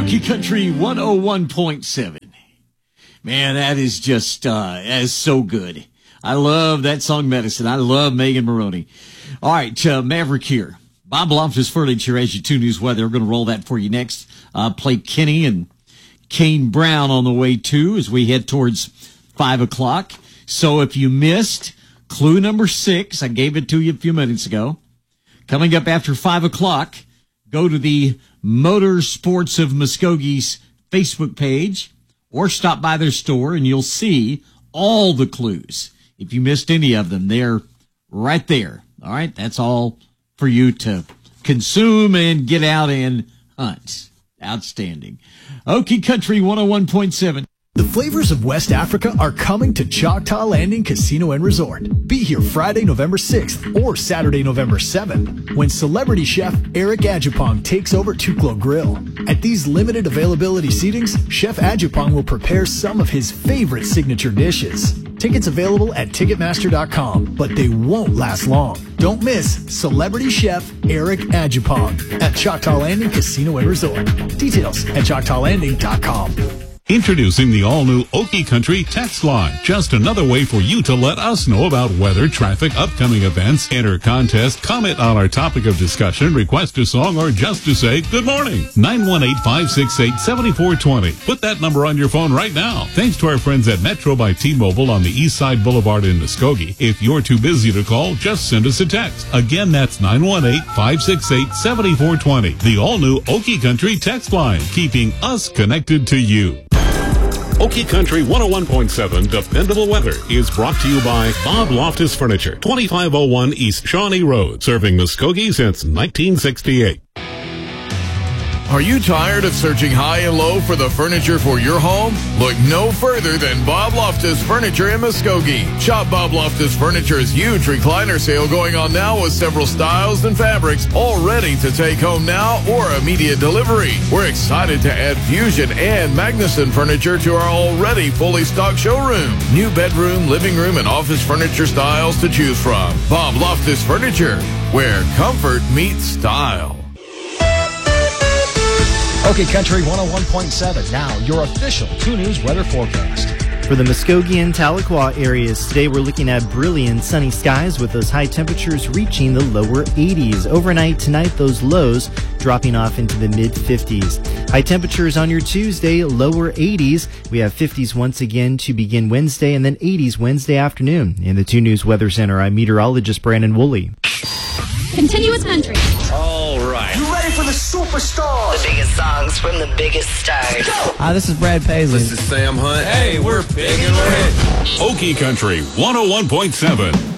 Okie Country 101.7. Man, that is just, that is so good. I love that song, Medicine. I love Megan Maroney. All right, Maverick here. Bob Loftus Furniture as your 2 News weather. We're going to roll that for you next. Play Kenny and Kane Brown on the way, too, as we head towards 5 o'clock. So if you missed clue number 6, I gave it to you a few minutes ago. Coming up after 5 o'clock, go to the Motorsports of Muskogee's Facebook page or stop by their store and you'll see all the clues. If you missed any of them, they're right there. All right, that's all for you to consume and get out and hunt. Outstanding. Okie Country 101.7. The flavors of West Africa are coming to Choctaw Landing Casino and Resort. Be here Friday, November 6th or Saturday, November 7th when celebrity chef Eric Adjupong takes over Tuklo Grill. At these limited availability seatings, Chef Adjupong will prepare some of his favorite signature dishes. Tickets available at Ticketmaster.com, but they won't last long. Don't miss Celebrity Chef Eric Adjupong at Choctaw Landing Casino and Resort. Details at ChoctawLanding.com. Introducing the all-new Okie Country text line. Just another way for you to let us know about weather, traffic, upcoming events, enter contest, comment on our topic of discussion, request a song, or just to say good morning. 918-568-7420. Put that number on your phone right now. Thanks to our friends at Metro by T-Mobile on the East Side Boulevard in Muskogee. If you're too busy to call, just send us a text. Again, that's 918-568-7420. The all-new Okie Country text line, keeping us connected to you. Okie Country 101.7 Dependable Weather is brought to you by Bob Loftus Furniture, 2501 East Shawnee Road, serving Muskogee since 1968. Are you tired of searching high and low for the furniture for your home? Look no further than Bob Loftus Furniture in Muskogee. Shop Bob Loftus Furniture's huge recliner sale going on now with several styles and fabrics all ready to take home now or immediate delivery. We're excited to add Fusion and Magnuson furniture to our already fully stocked showroom. New bedroom, living room, and office furniture styles to choose from. Bob Loftus Furniture, where comfort meets style. Okie Country 101.7. Now, your official 2 News weather forecast. For the Muskogee and Tahlequah areas, today we're looking at brilliant sunny skies with those high temperatures reaching the lower 80s. Overnight tonight, those lows dropping off into the mid-50s. High temperatures on your Tuesday, lower 80s. We have 50s once again to begin Wednesday and then 80s Wednesday afternoon. In the 2 News Weather Center, I'm meteorologist Brandon Woolley. Continuous country. All right. You ready for the superstars? The biggest songs from the biggest stars. Hi, this is Brad Paisley. This is Sam Hunt. Hey, we're big and lit. Okie Country 101.7.